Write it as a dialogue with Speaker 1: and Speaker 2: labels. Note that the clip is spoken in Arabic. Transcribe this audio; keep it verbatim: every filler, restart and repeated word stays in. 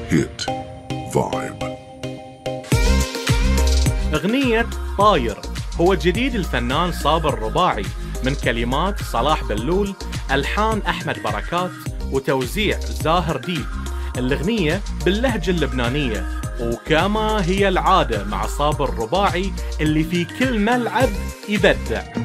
Speaker 1: هيت فايب.
Speaker 2: أغنية طاير هو جديد الفنان صابر رباعي، من كلمات صلاح بلول، ألحان أحمد بركات، وتوزيع زاهر ديب. الأغنية باللهجة اللبنانية، وكما هي العادة مع صابر رباعي اللي في كل ملعب يبدع.